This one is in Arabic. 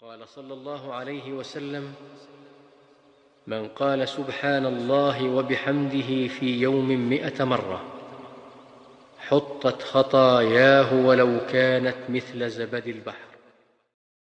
قال صلى الله عليه وسلم: من قال سبحان الله وبحمده في يوم 100 مرة حطت خطاياه ولو كانت مثل زبد البحر.